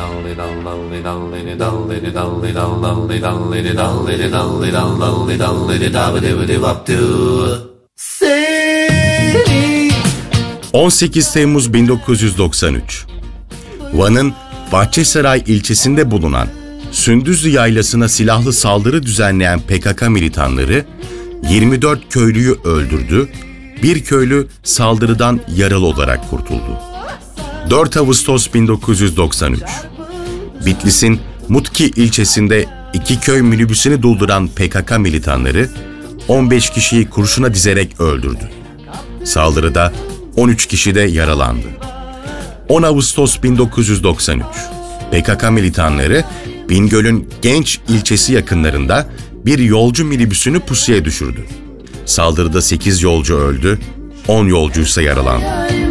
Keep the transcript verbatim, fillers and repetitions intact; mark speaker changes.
Speaker 1: on sekiz Temmuz bin dokuz yüz doksan üç. Van'ın Bahçesaray ilçesinde bulunan Sündüzlü Yaylası'na silahlı saldırı düzenleyen P K K militanları yirmi dört köylüyü öldürdü, bir köylü saldırıdan yaralı olarak kurtuldu. dört Ağustos bin dokuz yüz doksan üç. Bitlis'in Mutki ilçesinde iki köy minibüsünü dolduran P K K militanları on beş kişiyi kurşuna dizerek öldürdü. Saldırıda on üç kişi de yaralandı. on Ağustos bin dokuz yüz doksan üç. P K K militanları Bingöl'ün Genç ilçesi yakınlarında bir yolcu minibüsünü pusuya düşürdü. Saldırıda sekiz yolcu öldü, on yolcu ise yaralandı.